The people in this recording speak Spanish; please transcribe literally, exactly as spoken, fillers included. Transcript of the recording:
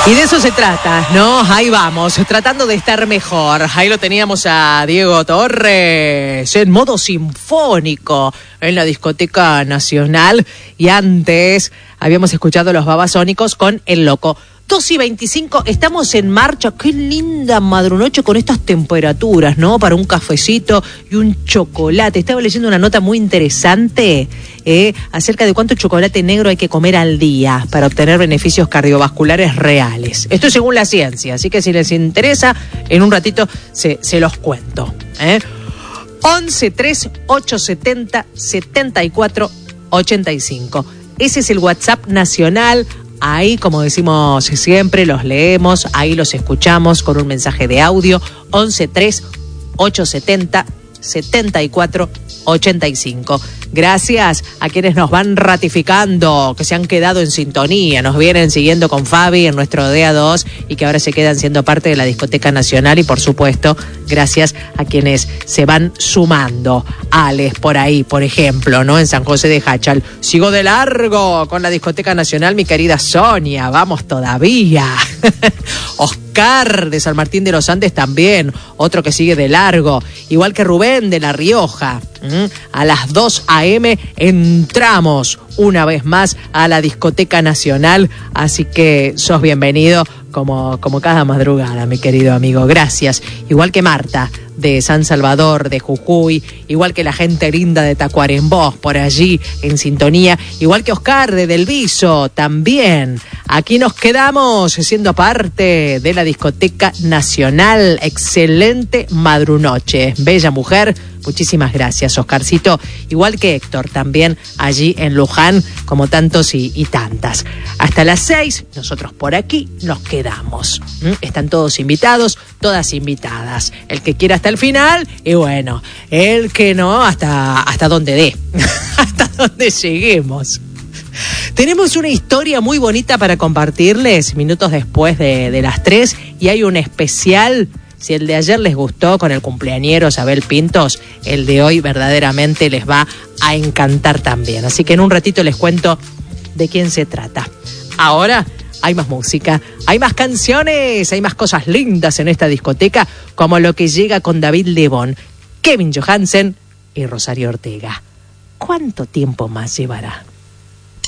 Y de eso se trata, ¿no? Ahí vamos, tratando de estar mejor. Ahí lo teníamos a Diego Torres en modo sinfónico en la Discoteca Nacional. Y antes habíamos escuchado los Babasónicos con El Loco. dos y veinticinco, estamos en marcha. Qué linda madrunoche con estas temperaturas, ¿no? Para un cafecito y un chocolate. Estaba leyendo una nota muy interesante eh, acerca de cuánto chocolate negro hay que comer al día para obtener beneficios cardiovasculares reales. Esto es según la ciencia, así que si les interesa, en un ratito se, se los cuento. ¿eh? once tres ocho setenta setenta y cuatro ochenta y cinco. Ese es el WhatsApp nacional. Ahí, como decimos siempre, los leemos, ahí los escuchamos con un mensaje de audio, once tres ocho setenta setenta y cuatro ochenta y cinco. Gracias a quienes nos van ratificando, que se han quedado en sintonía, nos vienen siguiendo con Fabi en nuestro D A dos y que ahora se quedan siendo parte de la Discoteca Nacional. Y por supuesto, gracias a quienes se van sumando. Alex, por ahí, por ejemplo, ¿no? En San José de Jáchal. Sigo de largo con la Discoteca Nacional, mi querida Sonia, vamos todavía. Oscar de San Martín de los Andes también, otro que sigue de largo, igual que Rubén de La Rioja. ¿Mm? A las dos a eme entramos una vez más a la Discoteca Nacional, así que sos bienvenido como, como cada madrugada, mi querido amigo. Gracias. Igual que Marta de San Salvador, de Jujuy, igual que la gente linda de Tacuarembó, por allí en sintonía, igual que Oscar de Del Viso, también. Aquí nos quedamos siendo parte de la Discoteca Nacional. Excelente madrunoche, bella mujer. Muchísimas gracias, Oscarcito. Igual que Héctor, también allí en Luján, como tantos y, y tantas. Hasta las seis, nosotros por aquí nos quedamos. ¿Mm? Están todos invitados, todas invitadas. El que quiera hasta el final, y bueno, el que no, hasta, hasta donde dé. Hasta donde lleguemos. Tenemos una historia muy bonita para compartirles minutos después de, de las tres, y hay un especial. Si el de ayer les gustó con el cumpleañero Abel Pintos, el de hoy verdaderamente les va a encantar también. Así que en un ratito les cuento de quién se trata. Ahora hay más música, hay más canciones, hay más cosas lindas en esta discoteca, como lo que llega con David Lebón, Kevin Johansen y Rosario Ortega. ¿Cuánto tiempo más llevará?